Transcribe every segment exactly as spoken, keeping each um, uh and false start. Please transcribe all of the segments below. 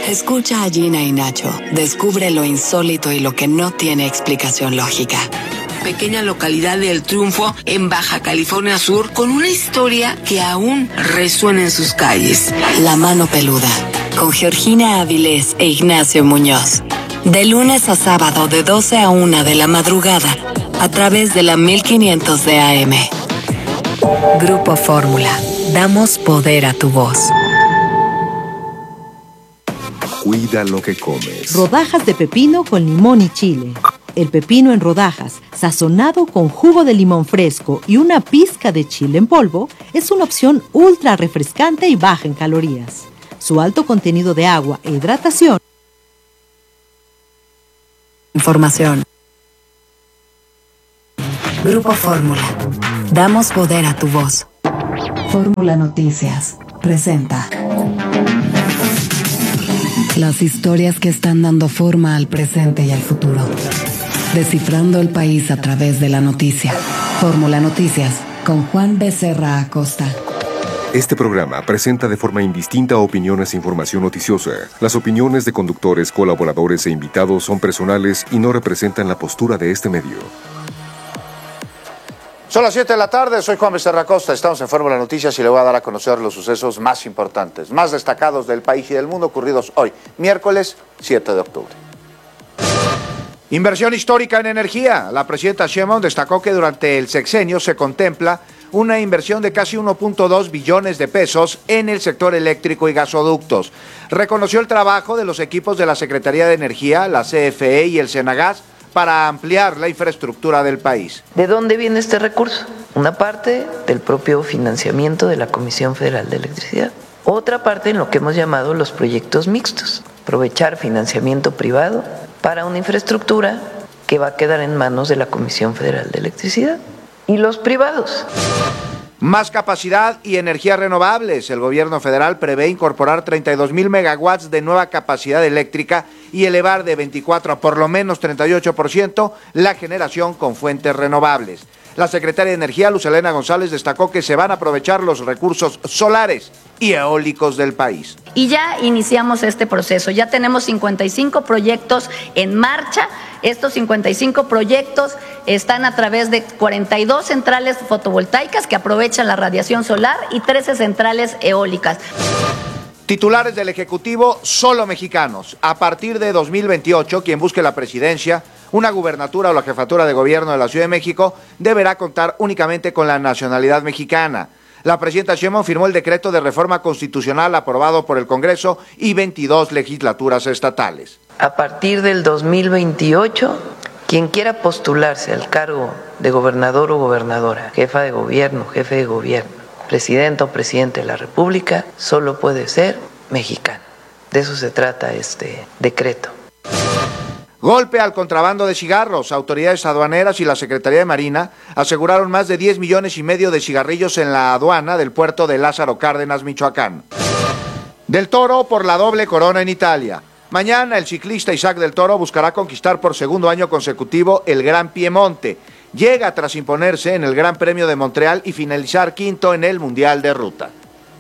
Escucha a Gina y Nacho. Descubre lo insólito y lo que no tiene explicación lógica. Pequeña localidad de El Triunfo, en Baja California Sur, con una historia que aún resuena en sus calles. La mano peluda, con Georgina Avilés e Ignacio Muñoz. De lunes a sábado, de doce a una de la madrugada, a través de la mil quinientos de A M. Grupo Fórmula. Damos poder a tu voz. Cuida lo que comes. Rodajas de pepino con limón y chile. El pepino en rodajas, sazonado con jugo de limón fresco y una pizca de chile en polvo, es una opción ultra refrescante y baja en calorías. Su alto contenido de agua e hidratación. Información. Grupo Fórmula. Damos poder a tu voz. Fórmula Noticias presenta las historias que están dando forma al presente y al futuro. Descifrando el país a través de la noticia. Fórmula Noticias con Juan Becerra Acosta. Este programa presenta de forma indistinta opiniones e información noticiosa. Las opiniones de conductores, colaboradores e invitados son personales y no representan la postura de este medio. Son las siete de la tarde, soy Juan Becerra Acosta, estamos en Fórmula Noticias y le voy a dar a conocer los sucesos más importantes, más destacados del país y del mundo ocurridos hoy, miércoles siete de octubre. Inversión histórica en energía. La presidenta Sheinbaum destacó que durante el sexenio se contempla una inversión de casi uno punto dos billones de pesos en el sector eléctrico y gasoductos. Reconoció el trabajo de los equipos de la Secretaría de Energía, la C F E y el Senagas para ampliar la infraestructura del país. ¿De dónde viene este recurso? Una parte del propio financiamiento de la Comisión Federal de Electricidad. Otra parte en lo que hemos llamado los proyectos mixtos. Aprovechar financiamiento privado para una infraestructura que va a quedar en manos de la Comisión Federal de Electricidad. Y los privados. Más capacidad y energías renovables. El gobierno federal prevé incorporar treinta y dos mil megawatts de nueva capacidad eléctrica y elevar de veinticuatro a por lo menos treinta y ocho por ciento la generación con fuentes renovables. La secretaria de Energía, Luz Helena González, destacó que se van a aprovechar los recursos solares y eólicos del país. Y ya iniciamos este proceso, ya tenemos cincuenta y cinco proyectos en marcha. Estos cincuenta y cinco proyectos están a través de cuarenta y dos centrales fotovoltaicas que aprovechan la radiación solar y trece centrales eólicas. Titulares del Ejecutivo solo mexicanos. A partir de dos mil veintiocho, quien busque la presidencia, una gubernatura o la jefatura de gobierno de la Ciudad de México deberá contar únicamente con la nacionalidad mexicana. La presidenta Sheinbaum firmó el decreto de reforma constitucional aprobado por el Congreso y veintidós legislaturas estatales. A partir del dos mil veintiocho, quien quiera postularse al cargo de gobernador o gobernadora, jefa de gobierno, jefe de gobierno, presidente o presidente de la República, solo puede ser mexicano. De eso se trata este decreto. Golpe al contrabando de cigarros. Autoridades aduaneras y la Secretaría de Marina aseguraron más de diez millones y medio de cigarrillos en la aduana del puerto de Lázaro Cárdenas, Michoacán. Del Toro por la doble corona en Italia. Mañana el ciclista Isaac del Toro buscará conquistar por segundo año consecutivo el Gran Piemonte. Llega tras imponerse en el Gran Premio de Montreal y finalizar quinto en el Mundial de Ruta.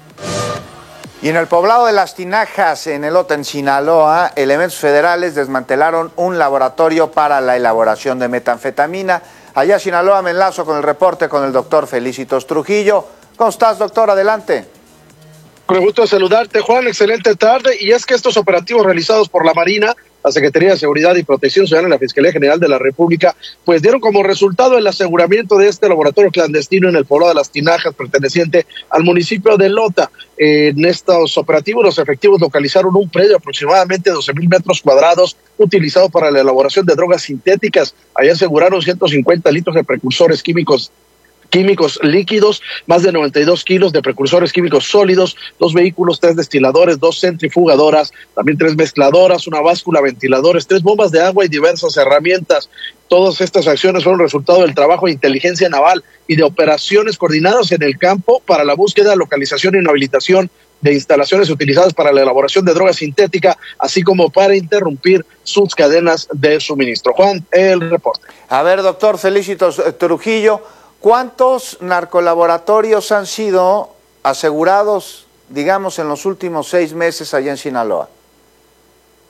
Y en el poblado de Las Tinajas, en Elota, en Sinaloa, elementos federales desmantelaron un laboratorio para la elaboración de metanfetamina. Allá en Sinaloa me enlazo con el reporte con el doctor Felicitos Trujillo. ¿Cómo estás, doctor? Adelante. Con el gusto de saludarte, Juan. Excelente tarde. Y es que estos operativos realizados por la Marina, la Secretaría de Seguridad y Protección Ciudadana y la Fiscalía General de la República, pues dieron como resultado el aseguramiento de este laboratorio clandestino en el poblado de Las Tinajas, perteneciente al municipio de Elota. En estos operativos, los efectivos localizaron un predio de aproximadamente doce mil metros cuadrados utilizado para la elaboración de drogas sintéticas. Ahí aseguraron ciento cincuenta litros de precursores químicos químicos líquidos, más de noventa y dos kilos de precursores químicos sólidos, dos vehículos, tres destiladores, dos centrifugadoras, también tres mezcladoras, una báscula, ventiladores, tres bombas de agua y diversas herramientas. Todas estas acciones fueron resultado del trabajo de inteligencia naval y de operaciones coordinadas en el campo para la búsqueda, localización y inhabilitación de instalaciones utilizadas para la elaboración de droga sintética, así como para interrumpir sus cadenas de suministro. Juan, el reporte. A ver, doctor Felicitos Trujillo, ¿cuántos narcolaboratorios han sido asegurados, digamos, en los últimos seis meses allá en Sinaloa?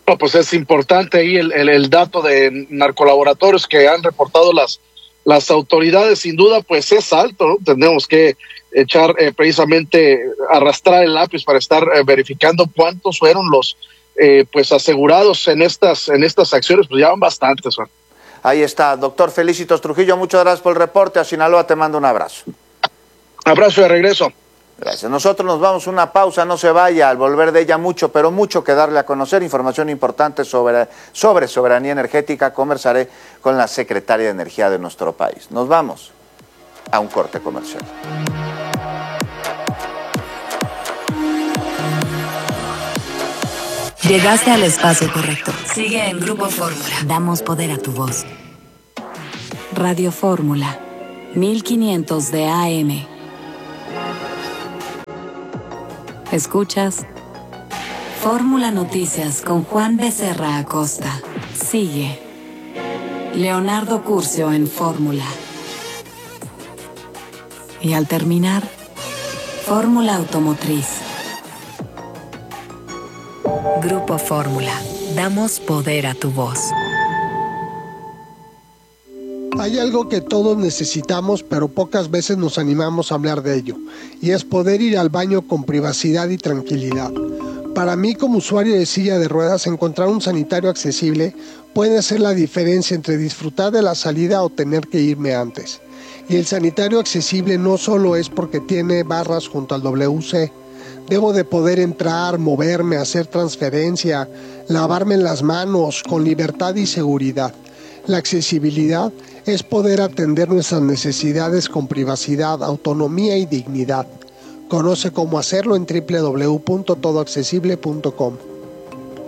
No, pues es importante ahí el, el, el dato de narcolaboratorios que han reportado las, las autoridades. Sin duda, pues es alto, ¿no? Tenemos que echar eh, precisamente, arrastrar el lápiz para estar eh, verificando cuántos fueron los eh, pues asegurados en estas, en estas acciones. Pues ya van bastantes, Juan. Ahí está, doctor Felicitos Trujillo, muchas gracias por el reporte. A Sinaloa te mando un abrazo. Abrazo de regreso. Gracias. Nosotros nos vamos a una pausa, no se vaya, al volver de ella mucho, pero mucho que darle a conocer, información importante sobre, sobre soberanía energética. Conversaré con la secretaria de Energía de nuestro país. Nos vamos a un corte comercial. Llegaste al espacio correcto. Sigue en Grupo Fórmula. Damos poder a tu voz. Radio Fórmula, mil quinientos de A M. Escuchas Fórmula Noticias con Juan Becerra Acosta. Sigue Leonardo Curcio en Fórmula. Y al terminar, Fórmula Automotriz. Grupo Fórmula. Damos poder a tu voz. Hay algo que todos necesitamos, pero pocas veces nos animamos a hablar de ello, y es poder ir al baño con privacidad y tranquilidad. Para mí, como usuario de silla de ruedas, encontrar un sanitario accesible puede ser la diferencia entre disfrutar de la salida o tener que irme antes. Y el sanitario accesible no solo es porque tiene barras junto al W C. Debo de poder entrar, moverme, hacer transferencia, lavarme las manos con libertad y seguridad. La accesibilidad es poder atender nuestras necesidades con privacidad, autonomía y dignidad. Conoce cómo hacerlo en doble u doble u doble u punto todo accesible punto com.